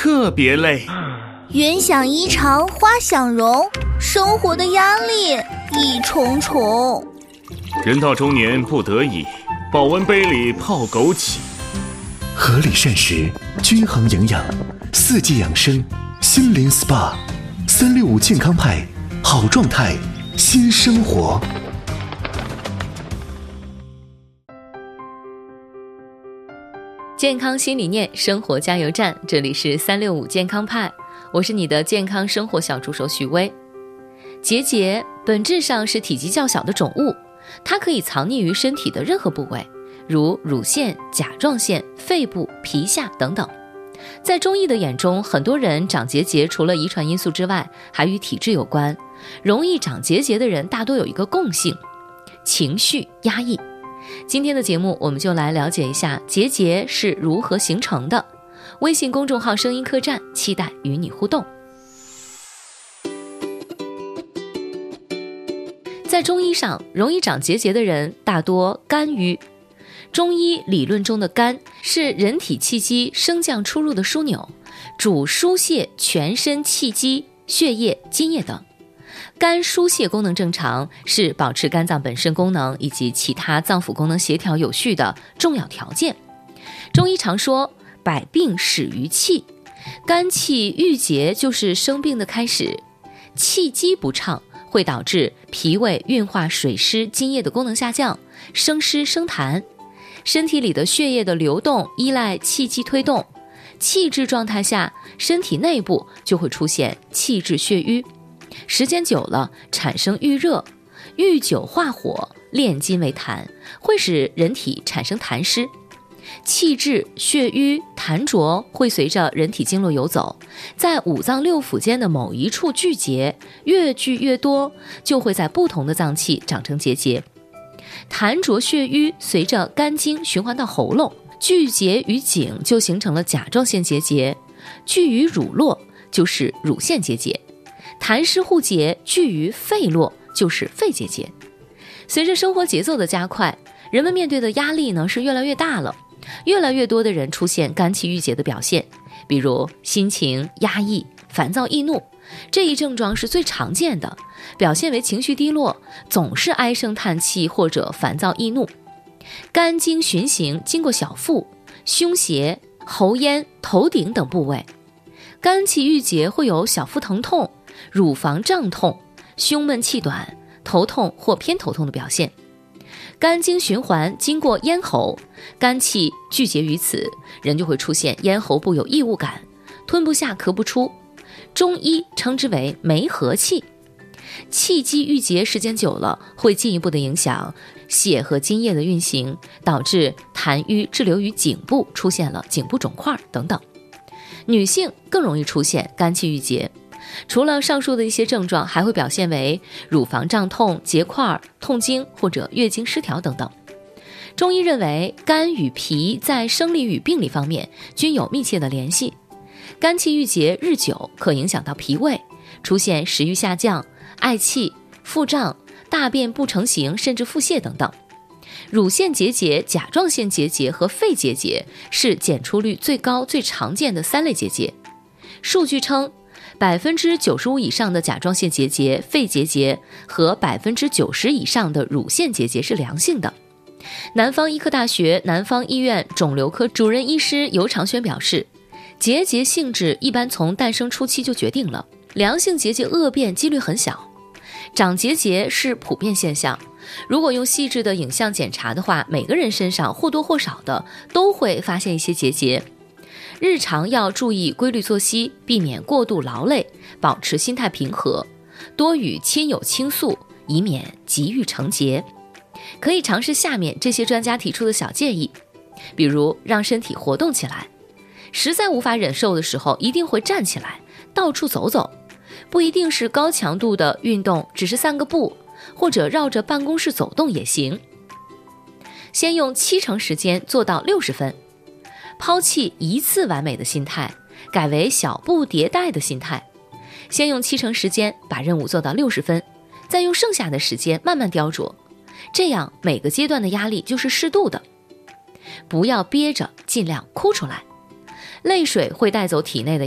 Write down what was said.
特别累。 云想衣裳花想容，生活的压力一重重。 人到中年不得已，保温杯里泡枸杞。 合理膳食，均衡营养，四季养生，心灵 SPA，365健康派，好状态，新生活。 健康新理念，生活加油站，这里是365健康派，我是你的健康生活小助手许巍。结节本质上是体积较小的肿物，它可以藏匿于身体的任何部位，如乳腺、甲状腺、肺部、皮下等等。在中医的眼中，很多人长结节除了遗传因素之外，还与体质有关。容易长结节的人大多有一个共性，情绪压抑。今天的节目，我们就来了解一下结节是如何形成的。微信公众号声音客栈，期待与你互动。在中医上，容易长结节的人大多肝郁。中医理论中的肝是人体气机升降出入的枢纽，主疏泄全身气机、血液、津液等。肝疏泄功能正常，是保持肝脏本身功能以及其他脏腑功能协调有序的重要条件。中医常说百病始于气，肝气郁结就是生病的开始。气机不畅会导致脾胃运化水湿津液的功能下降，生湿生痰。身体里的血液的流动依赖气机推动，气滞状态下，身体内部就会出现气滞血瘀，时间久了产生郁热，郁久化火，炼金为痰，会使人体产生痰湿。气滞、血瘀、痰浊会随着人体经络游走，在五脏六腑间的某一处聚结，越聚越多，就会在不同的脏器长成结节。痰浊血瘀随着肝经循环到喉咙，聚结于颈就形成了甲状腺结节，聚于乳络就是乳腺结节，痰湿互结聚于肺络就是肺结节。随着生活节奏的加快，人们面对的压力是越来越大了，越来越多的人出现肝气郁结的表现，比如心情压抑、烦躁易怒，这一症状是最常见的，表现为情绪低落，总是唉声叹气或者烦躁易怒。肝经循行经过小腹、胸胁、喉咽、头顶等部位，肝气郁结会有小腹疼痛、乳房胀痛、胸闷气短、头痛或偏头痛的表现。肝经循环经过咽喉，肝气聚结于此，人就会出现咽喉部有异物感，吞不下咳不出，中医称之为梅核气。气机郁结时间久了，会进一步的影响血和津液的运行，导致痰瘀滞留于颈部，出现了颈部肿块等等。女性更容易出现肝气郁结，除了上述的一些症状，还会表现为乳房胀痛、结块、痛经或者月经失调等等。中医认为肝与脾在生理与病理方面均有密切的联系，肝气郁结日久可影响到脾胃，出现食欲下降、嗳气、腹胀、大便不成形甚至腹泻等等。乳腺结节、甲状腺结节和肺结节是检出率最高最常见的3类结节。数据称95%以上的甲状腺结节、肺结节和90%以上的乳腺结节是良性的。南方医科大学南方医院肿瘤科主任医师尤长轩表示，结节性质一般从诞生初期就决定了，良性结节恶变几率很小。长结节是普遍现象，如果用细致的影像检查的话，每个人身上或多或少的都会发现一些结节。日常要注意规律作息，避免过度劳累，保持心态平和，多与亲友倾诉，以免积郁成结。可以尝试下面这些专家提出的小建议，比如让身体活动起来，实在无法忍受的时候，一定会站起来到处走走，不一定是高强度的运动，只是散个步，或者绕着办公室走动也行。先用70%时间做到60分，抛弃一次完美的心态，改为小步迭代的心态。先用70%时间把任务做到60分，再用剩下的时间慢慢雕琢，这样每个阶段的压力就是适度的。不要憋着，尽量哭出来，泪水会带走体内的